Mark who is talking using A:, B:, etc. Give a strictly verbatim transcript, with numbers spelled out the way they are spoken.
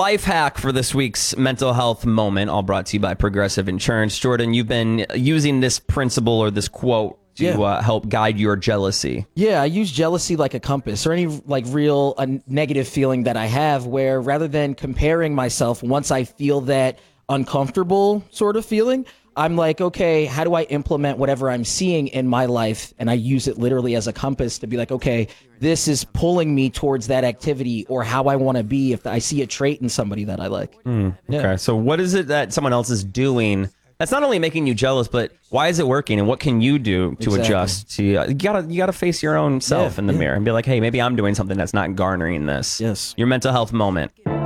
A: life hack for this week's mental health moment, all brought to you by Progressive Insurance. Jordan, you've been using this principle or this quote to
B: Yeah.
A: uh, help guide your jealousy.
B: Yeah, I use jealousy like a compass or any like real uh, negative feeling that I have, where rather than comparing myself, once I feel that uncomfortable sort of feeling, I'm like, okay, how do I implement whatever I'm seeing in my life? And I use it literally as a compass to be like, okay, this is pulling me towards that activity or how I want to be if I see a trait in somebody that I like.
A: Mm,
B: Yeah.
A: okay, so what is it that someone else is doing that's not only making you jealous, but why is it working, and what can you do to
B: Exactly.
A: adjust? To uh, you gotta you gotta face your own self
B: Yeah,
A: in the
B: yeah.
A: mirror and be like, hey, maybe I'm doing something that's not garnering this.
B: Yes.
A: Your mental health moment.